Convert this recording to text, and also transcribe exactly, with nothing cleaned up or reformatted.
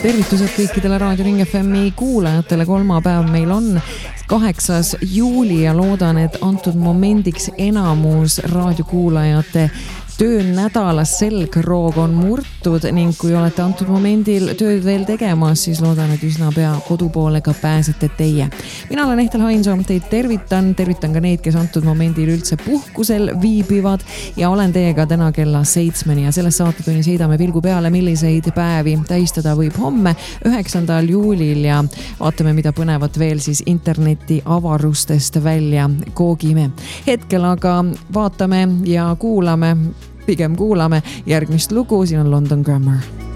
Tervitused kõikidele Raadio Ring F M-i kuulajatele. Kolmapäev meil on kaheksas juuli ja loodan, et antud momendiks enamus raadiokuulajate töönädalas selgroog on murtud ning kui olete antud momendil tööd veel tegemas, siis loodan, et üsna pea kodupoole ka pääsete teie. Mina olen Ehtel Hainsoo, teid tervitan, tervitan ka neid, kes antud momendil üldse puhkusel viibivad ja olen teiega täna kella seitsmeni ja selles saatetunnis heidame pilgu peale, milliseid päevi tähistada võib homme üheksandal juulil ja vaatame, mida põnevat veel siis interneti avarustest välja koogime. Hetkel aga vaatame ja kuulame, pigem kuulame järgmist lugu, siin on London Grammar.